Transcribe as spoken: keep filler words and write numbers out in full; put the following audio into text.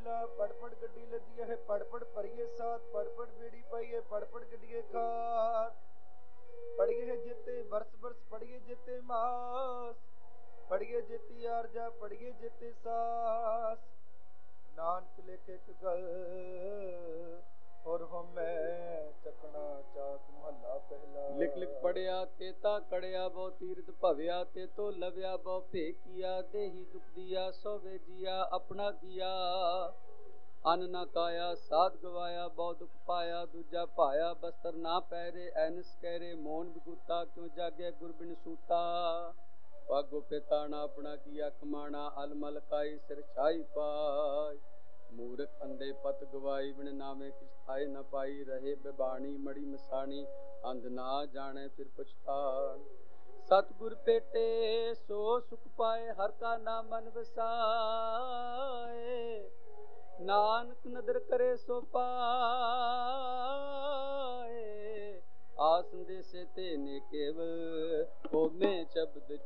ਪਹਿਲਾ ਪੜ ਪੜ ਗੱਡੀ ਲੱਦੀ ਹੈ ਪੜ ਪੜ ਭਰੀਏ ਸਾਥ ਪੜ ਪੜ ਬੇੜੀ ਪਾਈਏ ਪੜ ਪੜ ਗੱਡੀਏ ਖਾਤ ਪੜੀਏ ਜਿੱਤੇ ਵਰਸ ਵਰਸ ਪੜੀਏ ਜਿੱਤੇ ਮਾਸ ਪੜੀਏ ਜਿੱਤੀ ਆਰਜਾ ਪੜੀਏ ਜਿੱਤੇ ਸਾਸ ਨਾਨਕ ਲਿਖ ਇੱਕ ਗੱਲ ਔਰ ਹਮੈ ਚੱਕਣਾ ਚਾਕ ਮਹੱਲਾ ਪਹਿਲਾ। ਲਿਖ ਲਿਖ ਪੜਿਆ ਤੇਤਾ ਕੜਿਆ ਬਹੁ ਤੀਰਥ ਭਵਿਆ ਤੇ ਤੋ ਲਵਿਆ ਬਹੁ ਭੇ ਕੀਆ ਦੇਹੀ ਦੁਖ ਦੀਆ ਸੋਵੇ ਜੀਆ ਆਪਣਾ ਕੀਆ ਅਨ ਨਾ ਕਾਇਆ ਸਾਧ ਗਵਾਇਆ ਬਹੁ ਦੁਖ ਪਾਇਆ ਦੂਜਾ ਭਾਇਆ ਬਸਤਰ ਨਾ ਪਹਿਰੇ ਐਨਸ ਕਹਿਰੇ ਮੋਨ ਬਿਗੁਤਾ ਕਿਉ ਜਾਗੇ ਗੁਰਬਿਨ ਸੂਤਾ ਭਾਗੋ ਪਿਤਾ ਨਾ ਆਪਣਾ ਕੀਆ ਕਮਾਣਾ ਅਲਮਲ ਕਾਈ ਸਿਰ ਛਾਈ ਪਾਈ ਮੂਰਖ ਅੰਦੇ ਪਤ ਗਵਾਈ ਬਿਨ ਨਾਵੇਂ ਕਿਛ ਥਾਏ ਨ ਪਾਈ ਰਹੇ ਬਿਬਾਣੀ ਮੜੀ ਮਸਾਣੀ ਅੰਧ ਨਾ ਜਾਣੇ ਫਿਰ ਪਛਤਾਣ ਸਤਿਗੁਰ ਭੇਟੇ ਸੋ ਸੁਖ ਪਾਏ ਹਰ ਕਾ ਨਾਮ ਮਨ ਵਸਾਏ ਨਾਨਕ ਨਦਰ ਕਰੇ ਸੋ ਪਾਏ ਆਸ ਦੇਸੇ ਤੇ ਨੇ ਕੇਵਲ ਹੋਮੇ ਸ਼ਬਦ